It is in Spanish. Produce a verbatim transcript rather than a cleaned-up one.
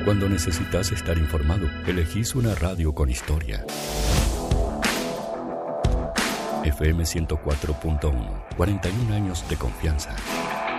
Cuando necesitas estar informado, elegís una radio con historia. F M ciento cuatro punto uno, cuarenta y un años de confianza.